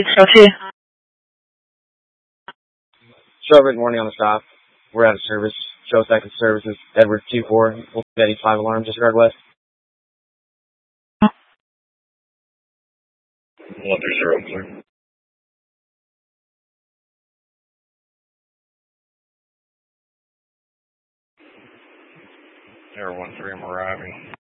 小区。 Shelby, morning on the stop. We're out of service. Show second services. Edward 2-4. We'll steady 5 alarm, disregard west. 130, clear. Air 13, I'm arriving.